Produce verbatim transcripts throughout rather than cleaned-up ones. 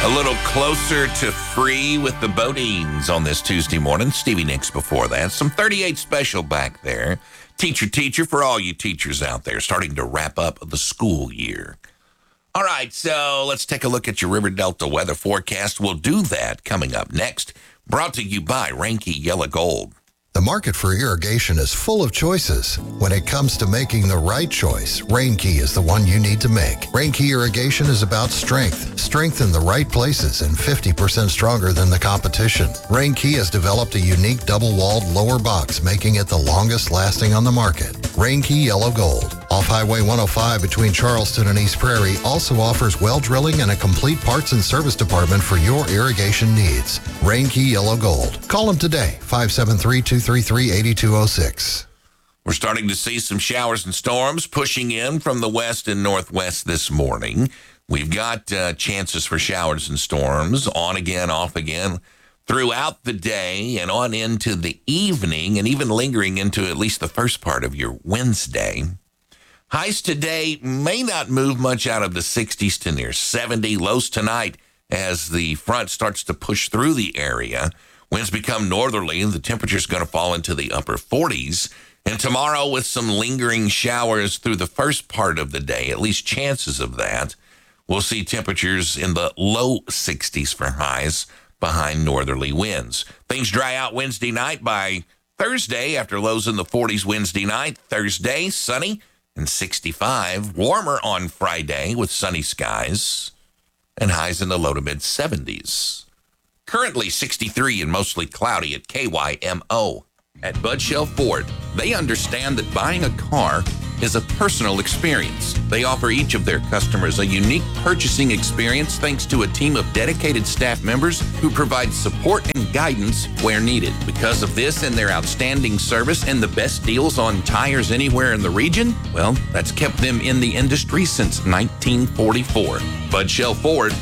A little closer to free with the Bodines on this Tuesday morning. Stevie Nicks before that. Some thirty-eight special back there. Teacher, teacher for all you teachers out there starting to wrap up the school year. All right, so let's take a look at your River Delta weather forecast. We'll do that coming up next. Brought to you by Reinke Yellow Gold. The market for irrigation is full of choices. When it comes to making the right choice, Reinke is the one you need to make. Reinke irrigation is about strength, strength in the right places, and fifty percent stronger than the competition. Reinke has developed a unique double-walled lower box, making it the longest lasting on the market. Reinke Yellow Gold. Off Highway one oh five between Charleston and East Prairie also offers well drilling and a complete parts and service department for your irrigation needs. Reinke Yellow Gold. Call them today, five seven three, two three three, eight two zero six. We're starting to see some showers and storms pushing in from the west and northwest this morning. We've got uh, chances for showers and storms on again, off again throughout the day and on into the evening and even lingering into at least the first part of your Wednesday. Highs today may not move much out of the sixties to near seventy. Lows tonight as the front starts to push through the area. Winds become northerly and the temperature's going to fall into the upper forties. And tomorrow with some lingering showers through the first part of the day, at least chances of that, we'll see temperatures in the low sixties for highs behind northerly winds. Things dry out Wednesday night by Thursday after lows in the forties Wednesday night. Thursday, sunny and sixty-five. Warmer on Friday with sunny skies and highs in the low to mid seventies. Currently sixty-three and mostly cloudy at K Y M O. At Bud Shell Ford, they understand that buying a car is a personal experience. They offer each of their customers a unique purchasing experience thanks to a team of dedicated staff members who provide support and guidance where needed. Because of this and their outstanding service and the best deals on tires anywhere in the region, well, that's kept them in the industry since nineteen forty-four. Bud Shell Ford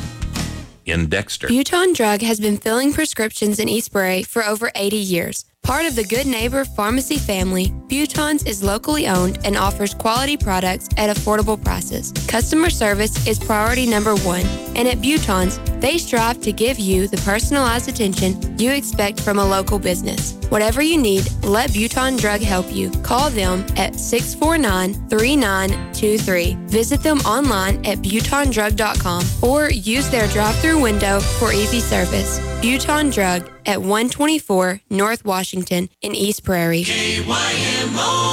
in Dexter. Buton Drug has been filling prescriptions in East Prairie for over eighty years. Part of the Good Neighbor Pharmacy family, Buton's is locally owned and offers quality products at affordable prices. Customer service is priority number one, and at Buton's, they strive to give you the personalized attention you expect from a local business. Whatever you need, let Buton Drug help you. Call them at six four nine, three nine two three. Visit them online at buton drug dot com or use their drive-through window for easy service. Buton Drug at one twenty-four North Washington in East Prairie. K Y M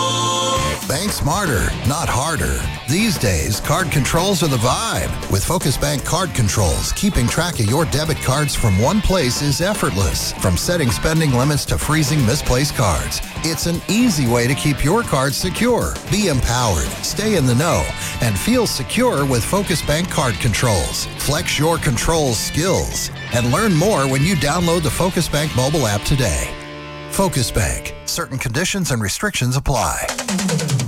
O. Bank smarter, not harder. These days, card controls are the vibe. With Focus Bank Card Controls, keeping track of your debit cards from one place is effortless. From setting spending limits to freezing misplaced cards, it's an easy way to keep your cards secure. Be empowered, stay in the know, and feel secure with Focus Bank Card Controls. Flex your controls skills and learn more when you download the Focus Bank mobile app today. Focus Bank. Certain conditions and restrictions apply.